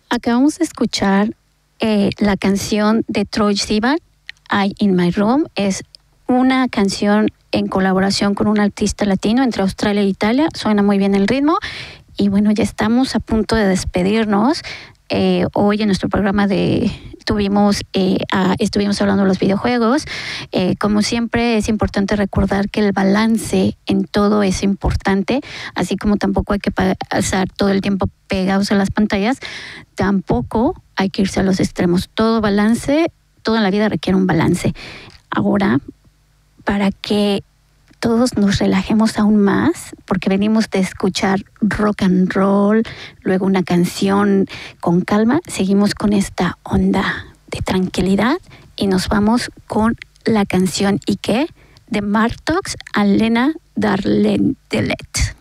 Acabamos de escuchar la canción de Troye Sivan, I in My Room. Es una canción en colaboración con un artista latino entre Australia e Italia. Suena muy bien el ritmo. Y bueno, ya estamos a punto de despedirnos. Hoy en nuestro programa estuvimos hablando de los videojuegos. Como siempre, es importante recordar que el balance en todo es importante, así como tampoco hay que pasar todo el tiempo pegados a las pantallas, tampoco hay que irse a los extremos. Todo en la vida requiere un balance. Ahora, para que todos nos relajemos aún más, porque venimos de escuchar rock and roll, luego una canción con calma, seguimos con esta onda de tranquilidad y nos vamos con la canción Ike de Martox a Lena Darlendelet.